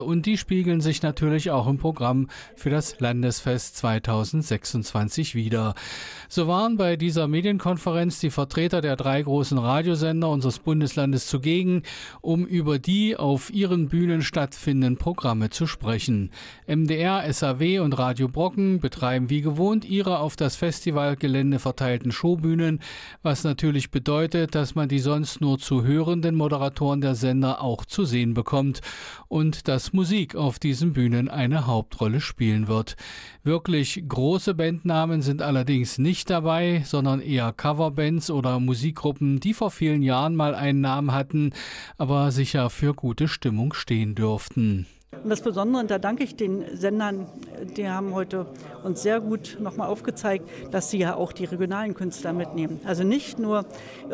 Und die spiegeln sich natürlich auch im Programm für das Landesfest 2026 wider. So waren bei dieser Medienkonferenz die Vertreter der 3 großen Radiosender unseres Bundeslandes zugegen, um über die auf ihren Bühnen stattfindenden Programme zu sprechen. MDR, SAW und Radio Brocken betreiben wie gewohnt ihre auf das Festivalgelände verteilten Showbühnen, was natürlich bedeutet, dass man die sonst nur zu hörenden Moderatoren der Sender auch zu sehen bekommt und dass Musik auf diesen Bühnen eine Hauptrolle spielen wird. Wirklich große Bandnamen sind allerdings nicht dabei, sondern eher Coverbands oder Musikgruppen, die vor vielen Jahren mal einen Namen hatten, aber sicher für gute Stimmung stehen dürften. Und das Besondere, und da danke ich den Sendern, die haben heute uns sehr gut nochmal aufgezeigt, dass sie ja auch die regionalen Künstler mitnehmen. Also nicht nur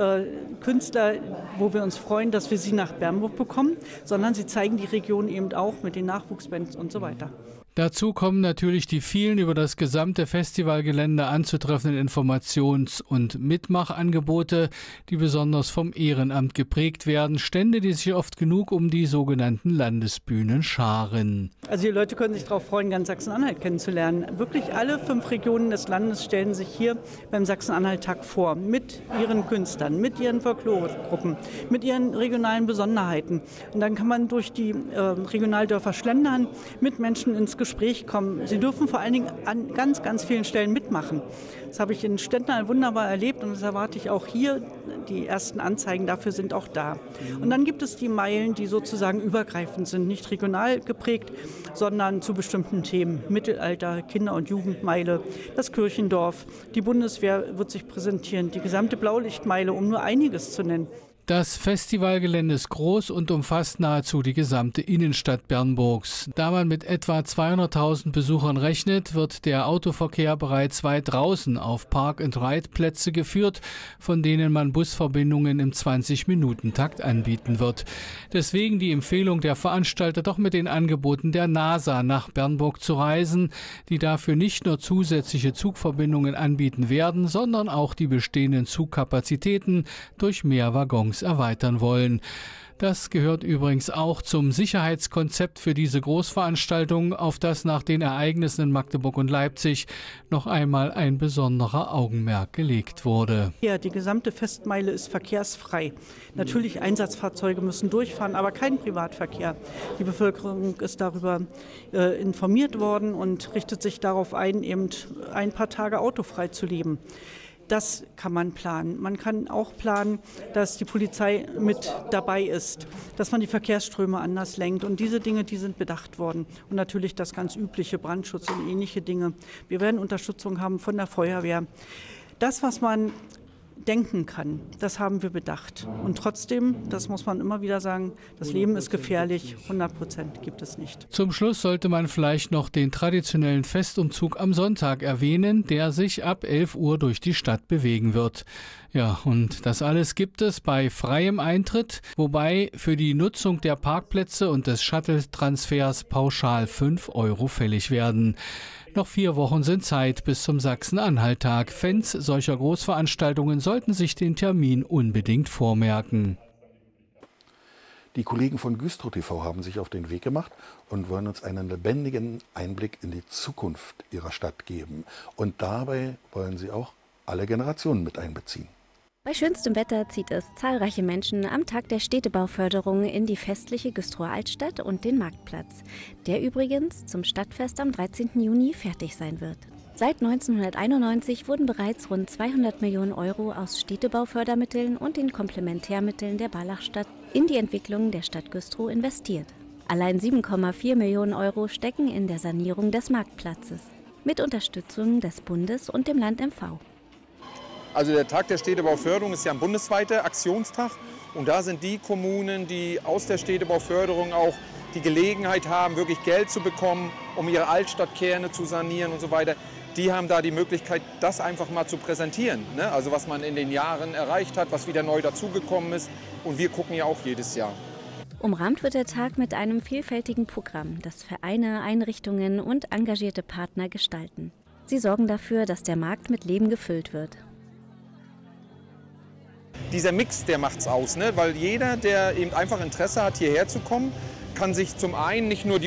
Künstler, wo wir uns freuen, dass wir sie nach Bernburg bekommen, sondern sie zeigen die Region eben auch mit den Nachwuchsbands und so weiter. Dazu kommen natürlich die vielen über das gesamte Festivalgelände anzutreffenden Informations- und Mitmachangebote, die besonders vom Ehrenamt geprägt werden. Stände, die sich oft genug um die sogenannten Landesbühnen scharen. Also die Leute können sich darauf freuen, ganz Sachsen-Anhalt kennenzulernen. Wirklich alle 5 Regionen des Landes stellen sich hier beim Sachsen-Anhalt-Tag vor. Mit ihren Künstlern, mit ihren Folkloregruppen, mit ihren regionalen Besonderheiten. Und dann kann man durch die Regionaldörfer schlendern, mit Menschen ins Gespräch kommen. Sie dürfen vor allen Dingen an ganz, ganz vielen Stellen mitmachen. Das habe ich in Stendal wunderbar erlebt und das erwarte ich auch hier. Die ersten Anzeigen dafür sind auch da. Und dann gibt es die Meilen, die sozusagen übergreifend sind, nicht regional geprägt, sondern zu bestimmten Themen. Mittelalter, Kinder- und Jugendmeile, das Kirchendorf, die Bundeswehr wird sich präsentieren, die gesamte Blaulichtmeile, um nur einiges zu nennen. Das Festivalgelände ist groß und umfasst nahezu die gesamte Innenstadt Bernburgs. Da man mit etwa 200.000 Besuchern rechnet, wird der Autoverkehr bereits weit draußen auf Park-and-Ride-Plätze geführt, von denen man Busverbindungen im 20-Minuten-Takt anbieten wird. Deswegen die Empfehlung der Veranstalter, doch mit den Angeboten der NASA nach Bernburg zu reisen, die dafür nicht nur zusätzliche Zugverbindungen anbieten werden, sondern auch die bestehenden Zugkapazitäten durch mehr Waggons erweitern wollen. Das gehört übrigens auch zum Sicherheitskonzept für diese Großveranstaltung, auf das nach den Ereignissen in Magdeburg und Leipzig noch einmal ein besonderer Augenmerk gelegt wurde. Ja, die gesamte Festmeile ist verkehrsfrei. Natürlich Einsatzfahrzeuge müssen durchfahren, aber kein Privatverkehr. Die Bevölkerung ist darüber informiert worden und richtet sich darauf ein, eben ein paar Tage autofrei zu leben. Das kann man planen. Man kann auch planen, dass die Polizei mit dabei ist, dass man die Verkehrsströme anders lenkt. Und diese Dinge, die sind bedacht worden. Und natürlich das ganz übliche Brandschutz und ähnliche Dinge. Wir werden Unterstützung haben von der Feuerwehr. Das, was man denken kann, das haben wir bedacht. Und trotzdem, das muss man immer wieder sagen, das Leben ist gefährlich, 100% gibt es nicht. Zum Schluss sollte man vielleicht noch den traditionellen Festumzug am Sonntag erwähnen, der sich ab 11 Uhr durch die Stadt bewegen wird. Ja, und das alles gibt es bei freiem Eintritt, wobei für die Nutzung der Parkplätze und des Shuttle-Transfers pauschal 5 € fällig werden. Noch 4 Wochen sind Zeit bis zum Sachsen-Anhalt-Tag. Fans solcher Großveranstaltungen sollten sich den Termin unbedingt vormerken. Die Kollegen von Güstrow TV haben sich auf den Weg gemacht und wollen uns einen lebendigen Einblick in die Zukunft ihrer Stadt geben. Und dabei wollen sie auch alle Generationen mit einbeziehen. Bei schönstem Wetter zieht es zahlreiche Menschen am Tag der Städtebauförderung in die festliche Güstrower Altstadt und den Marktplatz, der übrigens zum Stadtfest am 13. Juni fertig sein wird. Seit 1991 wurden bereits rund 200 Millionen € aus Städtebaufördermitteln und den Komplementärmitteln der Barlachstadt in die Entwicklung der Stadt Güstrow investiert. Allein 7,4 Millionen € stecken in der Sanierung des Marktplatzes, mit Unterstützung des Bundes und dem Land MV. Also der Tag der Städtebauförderung ist ja ein bundesweiter Aktionstag und da sind die Kommunen, die aus der Städtebauförderung auch die Gelegenheit haben, wirklich Geld zu bekommen, um ihre Altstadtkerne zu sanieren und so weiter, die haben da die Möglichkeit, das einfach mal zu präsentieren. Ne? Also was man in den Jahren erreicht hat, was wieder neu dazugekommen ist und wir gucken ja auch jedes Jahr. Umrahmt wird der Tag mit einem vielfältigen Programm, das Vereine, Einrichtungen und engagierte Partner gestalten. Sie sorgen dafür, dass der Markt mit Leben gefüllt wird. Dieser Mix, der macht's aus, ne? Weil jeder, der eben einfach Interesse hat, hierher zu kommen, kann sich zum einen nicht nur die